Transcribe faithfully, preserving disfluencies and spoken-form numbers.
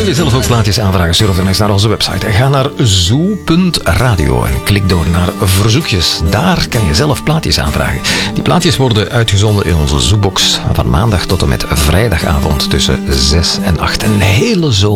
je zelf ook plaatjes aanvragen? Surf dan eens naar onze website. Ga naar zoo punt radio en klik door naar verzoekjes. Daar kan je zelf plaatjes aanvragen. Die plaatjes worden uitgezonden in onze Zoobox van maandag tot en met vrijdagavond tussen zes en acht. Een hele zomer.